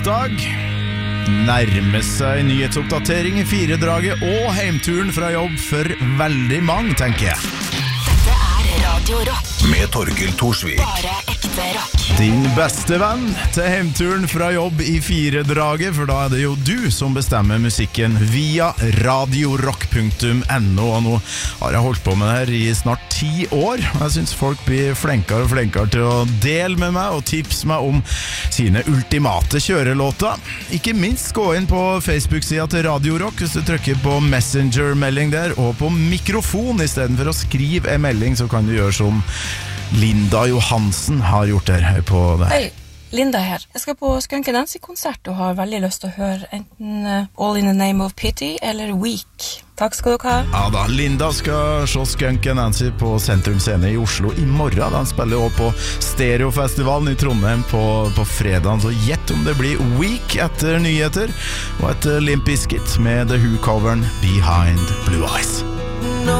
onsdag. Nærmer seg nyhetsoppdatering i 4-draget og heimturen fra jobb for veldig mange, tenker jeg. Dette Radio Rock. Med Torgill Thorsvik. Bare ekte rock. Din beste venn til heimturen fra jobb i 4-draget, for da det jo du som bestemmer musikken via radiorock.no. Og nå har jeg holdt på med det her i snart 10 år. Jeg synes folk blir flinkere og flinkere til å dele med meg og tipse meg om sine ultimate kjørelåter. Ikke minst gå inn på Facebook-siden til Radio Rock hvis du trykker på Messenger-melding der, og på mikrofon i stedet for å skrive en melding, så kan du gjøre som Linda Johansen har gjort der på det. Hei, Linda her. Jeg skal på Skunk Nancy-konsert og har veldig lyst til å høre enten All in the Name of Pity eller Weak. Takk skal dere ha. Ja da, Linda skal se Skunk Nancy på Sentrum Scene i Oslo i morgen. Den spiller også på Stereofestivalen i Trondheim på fredagen. Så gjett om det blir Weak etter nyheter, og etter Limp Bizkit med The Who-coveren Behind Blue Eyes.